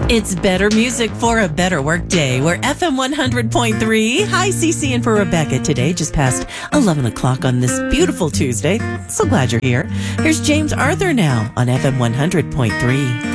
It's better music for a better work day. We're FM 100.3. Hi, Cece, and for Rebecca today, just past 11 o'clock on this beautiful Tuesday. So glad you're here. Here's James Arthur now on FM 100.3.